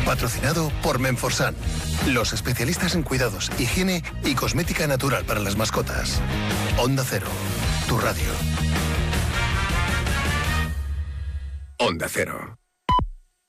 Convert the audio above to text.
Patrocinado por Menforsan, los especialistas en cuidados, higiene y cosmética natural para las mascotas. Onda Cero, tu radio. Onda Cero.